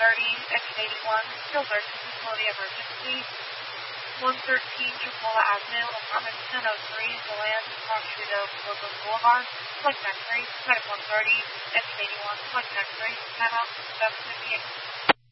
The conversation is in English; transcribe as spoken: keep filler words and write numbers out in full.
thirty, exit eighty-one, skilled nursing facility emergency. one thirteen Chipola Avenue, apartment ten oh three, Deland, Prosciutto, Local Boulevard, select X-ray, medic one thirty, exit eighty-one, select X-ray, timeout seven fifty-eight.